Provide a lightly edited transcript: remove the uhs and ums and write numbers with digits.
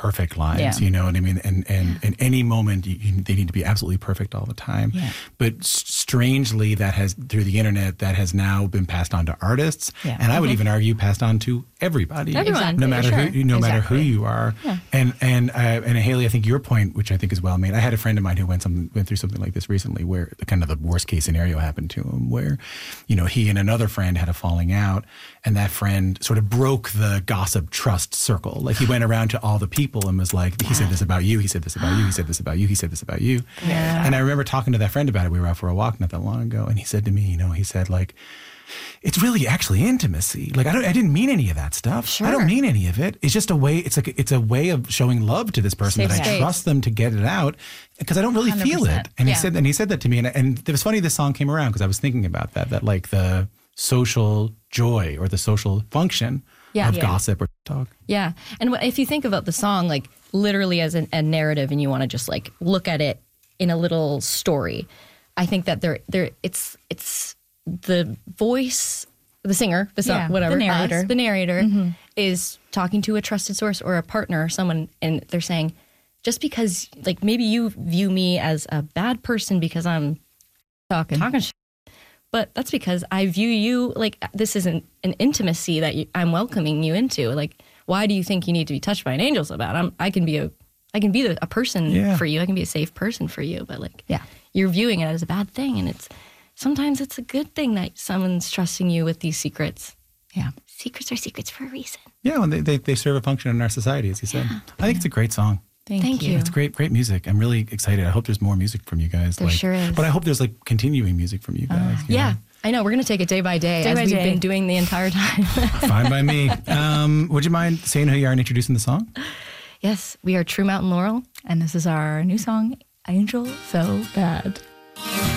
perfect lives, you know what I mean? And in any moment, they need to be absolutely perfect all the time. Yeah. But strangely, that has, through the internet, that has now been passed on to artists. Yeah. And I would even argue passed on to everybody. Everyone. No matter who you are. Yeah. And Haley, I think your point, which I think is well made, I had a friend of mine who went through something like this recently, where kind of the worst case scenario happened to him, where, you know, he and another friend had a falling out, and that friend sort of broke the gossip trust circle. Like, he went around to all the people and was like, he said this about you, he said this about you, he said this about you, he said this about you. Yeah. And I remember talking to that friend about it. We were out for a walk not that long ago, and he said to me, you know, he said, like, it's really actually intimacy. Like, I didn't mean any of that stuff. Sure. I don't mean any of it. It's just a way. it's a way of showing love to this person, that I trust them to get it out, because I don't really 100%. Feel it. And he said that to me. And it was funny this song came around, because I was thinking about that like the social joy or the social function of gossip or talk. Yeah. And if you think about the song, like, literally as a narrative, and you want to just like look at it in a little story, I think that it's the voice, the singer, the song, whatever, the narrator mm-hmm. is talking to a trusted source or a partner or someone, and they're saying, just because, like, maybe you view me as a bad person because I'm talking shit, but that's because I view you like this isn't an intimacy that I'm welcoming you into. Like, why do you think you need to be touched by an angel so bad? I can be a person for you. I can be a safe person for you. But like, you're viewing it as a bad thing, and sometimes it's a good thing that someone's trusting you with these secrets. Yeah. Secrets are secrets for a reason. Yeah, and they serve a function in our society, as you said. I think it's a great song. Thank you. It's great music. I'm really excited. I hope there's more music from you guys. There sure is. But I hope there's like continuing music from you guys. Yeah. I know. We're going to take it day by day, as we've been doing the entire time. Fine by me. Would you mind saying who you are and introducing the song? Yes. We are True Mountain Laurel, and this is our new song, Angel So Bad.